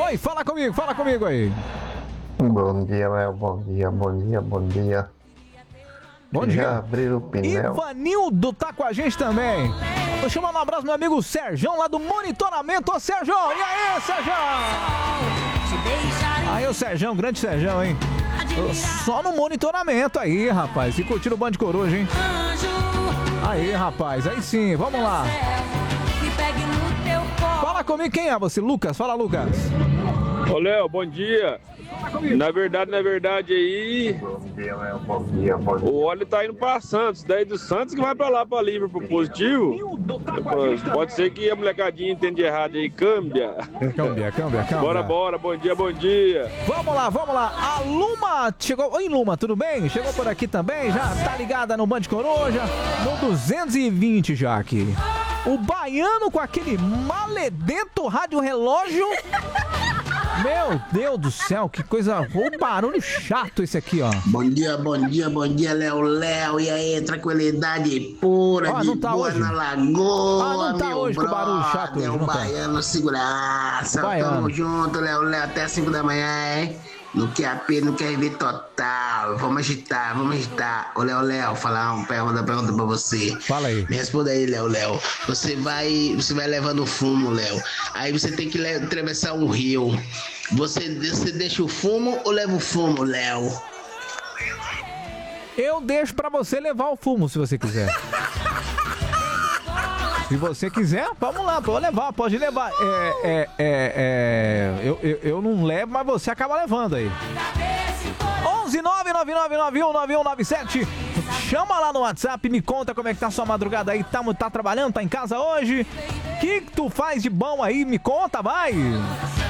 Oi, fala comigo aí. Bom dia, Léo. Bom dia. Bom dia. Já abriram o pneu? Ivanildo tá com a gente também. Tô chamando um abraço meu amigo Serjão lá do monitoramento. Ô Serjão, e aí, Serjão? Aí o Serjão, grande Serjão, hein? Só no monitoramento aí, rapaz. E curtindo o Band Coruja, hein? Aí, rapaz, aí sim, vamos lá. Fala comigo, quem é você? Lucas, fala, Lucas. Ô, Léo, bom dia. Na verdade aí, Bom dia, Léo. Bom dia. o óleo tá indo pra Santos. Daí do Santos que vai pra lá, pra Liverpool positivo. Pode ser que a molecadinha entende errado aí. Câmbia. Bora. Bom dia. Vamos lá. A Luma chegou. Oi, Luma, tudo bem? Chegou por aqui também? Já tá ligada no Band Coruja? No 220 já aqui. O Baiano com aquele maledento rádio relógio. Meu Deus do céu, que coisa. O barulho chato esse aqui, ó. Bom dia, Léo. E aí, tranquilidade pura, Ó, de não tá boa hoje. na lagoa, Não tá meu hoje com o barulho chato hoje, brother, não o tá. baiano segurança. Baiano. Tamo junto, Léo, até 5 da manhã, hein? No QAP, no QRV total. Vamos agitar. Ô, Léo, falar uma pergunta pra você. Fala aí. Me responda aí, Léo. Você vai levando fumo, Léo. Aí você tem que atravessar um rio. Você deixa o fumo ou leva o fumo, Léo? Eu deixo pra você levar o fumo, se você quiser. Se você quiser, vamos lá, pode levar. Eu não levo, mas você acaba levando aí. 11999919197. Chama lá no WhatsApp, me conta como é que tá a sua madrugada aí. Tá trabalhando, tá em casa hoje? O que tu faz de bom aí? Me conta, vai!